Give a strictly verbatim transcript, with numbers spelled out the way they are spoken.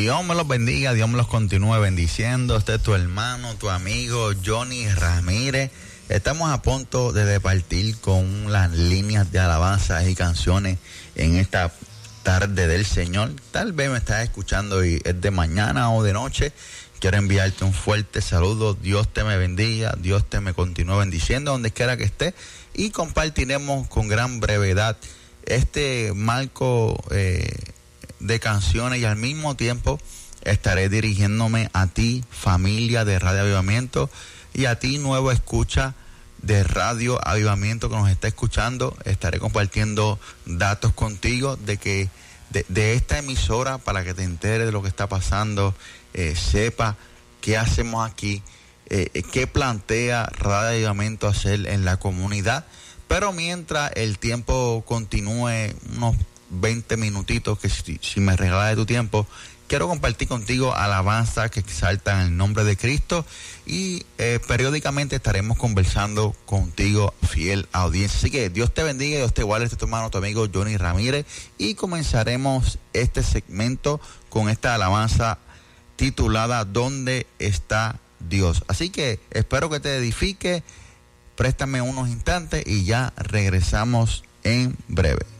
Dios me los bendiga, Dios me los continúe bendiciendo. Este es tu hermano, tu amigo Johnny Ramírez. Estamos a punto de departir con las líneas de alabanzas y canciones en esta tarde del Señor. Tal vez me estás escuchando y es de mañana o de noche. Quiero enviarte un fuerte saludo. Dios te me bendiga, Dios te me continúe bendiciendo donde quiera que esté. Y compartiremos con gran brevedad este marco eh, de canciones y al mismo tiempo estaré dirigiéndome a ti, familia de Radio Avivamiento, y a ti, nuevo escucha de Radio Avivamiento que nos está escuchando. Estaré compartiendo datos contigo de que de, de esta emisora para que te enteres de lo que está pasando, eh, sepa qué hacemos aquí, eh, qué plantea Radio Avivamiento hacer en la comunidad. Pero mientras el tiempo continúe, unos veinte minutitos, que si, si me regalas de tu tiempo, quiero compartir contigo alabanzas que exaltan el nombre de Cristo y eh, periódicamente estaremos conversando contigo, fiel audiencia. Así que Dios te bendiga, Dios te guarde. Este es tu hermano, tu amigo Johnny Ramírez, y comenzaremos este segmento con esta alabanza titulada ¿Dónde está Dios? Así que espero que te edifique. Préstame unos instantes y ya regresamos en breve.